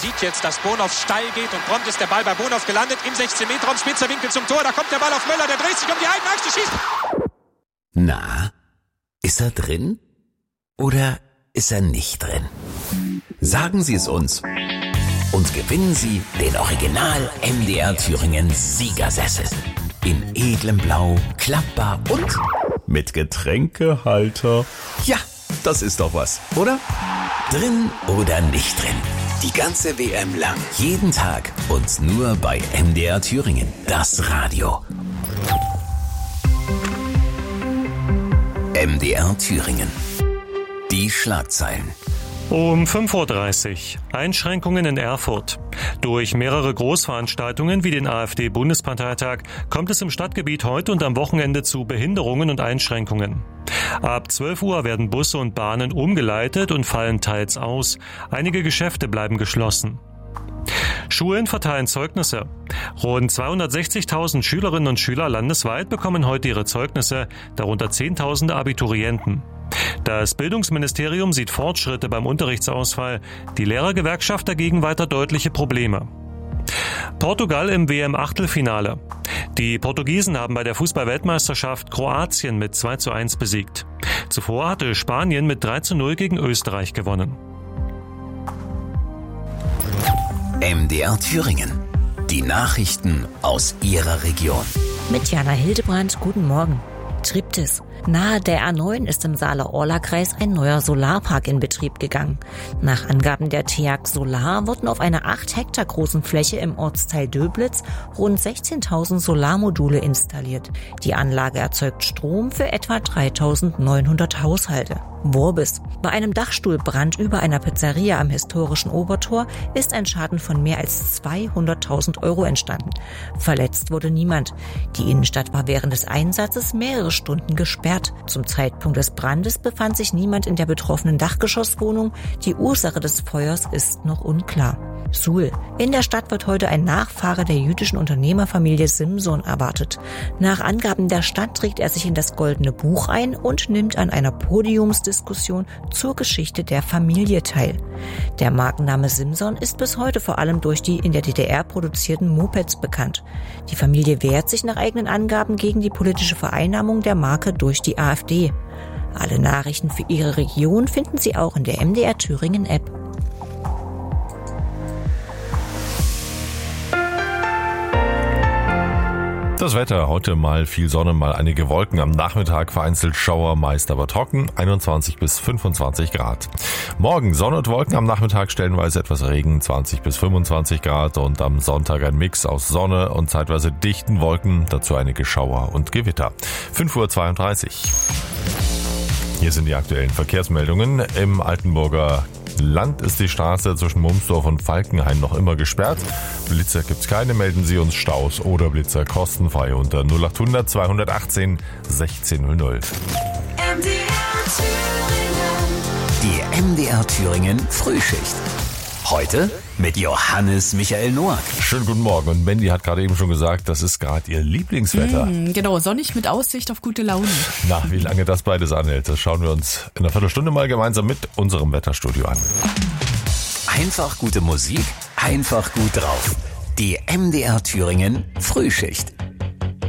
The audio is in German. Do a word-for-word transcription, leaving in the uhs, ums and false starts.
sieht jetzt, dass Bonhoff steil geht und prompt ist der Ball bei Bonhoff gelandet. Im sechzehn Meter Raum, spitzer Winkel zum Tor. Da kommt der Ball auf Möller, der dreht sich um die eigene Achse, schießt. Na, ist er drin? Oder ist er nicht drin? Sagen Sie es uns. Und gewinnen Sie den Original M D R Thüringen Siegersessel. In edlem Blau, klappbar und mit Getränkehalter. Ja, das ist doch was, oder? Drin oder nicht drin? Die ganze W M lang. Jeden Tag und nur bei M D R Thüringen. Das Radio. M D R Thüringen. Die Schlagzeilen. Um fünf Uhr dreißig. Einschränkungen in Erfurt. Durch mehrere Großveranstaltungen wie den AfD-Bundesparteitag kommt es im Stadtgebiet heute und am Wochenende zu Behinderungen und Einschränkungen. Ab zwölf Uhr werden Busse und Bahnen umgeleitet und fallen teils aus. Einige Geschäfte bleiben geschlossen. Schulen verteilen Zeugnisse. Rund zweihundertsechzigtausend Schülerinnen und Schüler landesweit bekommen heute ihre Zeugnisse, darunter Zehntausende Abiturienten. Das Bildungsministerium sieht Fortschritte beim Unterrichtsausfall, die Lehrergewerkschaft dagegen weiter deutliche Probleme. Portugal im W M-Achtelfinale. Die Portugiesen haben bei der Fußball-Weltmeisterschaft Kroatien mit zwei zu eins besiegt. Zuvor hatte Spanien mit drei zu null gegen Österreich gewonnen. M D R Thüringen. Die Nachrichten aus Ihrer Region. Mit Jana Hildebrandt, guten Morgen. Triptis. Nahe der A neun ist im Saale-Orla-Kreis ein neuer Solarpark in Betrieb gegangen. Nach Angaben der T E A G Solar wurden auf einer acht Hektar großen Fläche im Ortsteil Döblitz rund sechzehntausend Solarmodule installiert. Die Anlage erzeugt Strom für etwa dreitausendneunhundert Haushalte. Worbis. Bei einem Dachstuhlbrand über einer Pizzeria am historischen Obertor ist ein Schaden von mehr als zweihunderttausend Euro entstanden. Verletzt wurde niemand. Die Innenstadt war während des Einsatzes mehrere Stunden gesperrt. Zum Zeitpunkt des Brandes befand sich niemand in der betroffenen Dachgeschosswohnung. Die Ursache des Feuers ist noch unklar. Suhl. In der Stadt wird heute ein Nachfahre der jüdischen Unternehmerfamilie Simson erwartet. Nach Angaben der Stadt trägt er sich in das Goldene Buch ein und nimmt an einer Podiumsdiskussion zur Geschichte der Familie teil. Der Markenname Simson ist bis heute vor allem durch die in der D D R produzierten Mopeds bekannt. Die Familie wehrt sich nach eigenen Angaben gegen die politische Vereinnahmung der Marke durch die AfD. Alle Nachrichten für Ihre Region finden Sie auch in der M D R Thüringen App. Das Wetter, heute mal viel Sonne, mal einige Wolken, am Nachmittag vereinzelt Schauer, meist aber trocken, einundzwanzig bis fünfundzwanzig Grad. Morgen Sonne und Wolken, am Nachmittag stellenweise etwas Regen, zwanzig bis fünfundzwanzig Grad und am Sonntag ein Mix aus Sonne und zeitweise dichten Wolken, dazu einige Schauer und Gewitter. fünf Uhr zweiunddreißig. Hier sind die aktuellen Verkehrsmeldungen. Im Altenburger Land ist die Straße zwischen Mumsdorf und Falkenhain noch immer gesperrt. Blitzer gibt's keine, melden Sie uns Staus oder Blitzer kostenfrei unter null achthundert zweihundertachtzehn sechzehnhundert. M D R Thüringen. Die M D R Thüringen Frühschicht. Heute mit Johannes Michael Noack. Schönen guten Morgen. Und Mandy hat gerade eben schon gesagt, das ist gerade ihr Lieblingswetter. Mm, genau, sonnig mit Aussicht auf gute Laune. Na, wie lange das beides anhält, das schauen wir uns in einer Viertelstunde mal gemeinsam mit unserem Wetterstudio an. Einfach gute Musik, einfach gut drauf. Die M D R Thüringen Frühschicht.